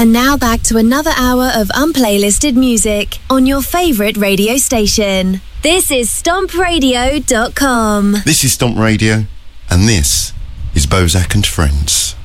And now back to another hour of unplaylisted music on your favourite radio station. This is StompRadio.com. This is Stomp Radio, and this is Bozak and Friends.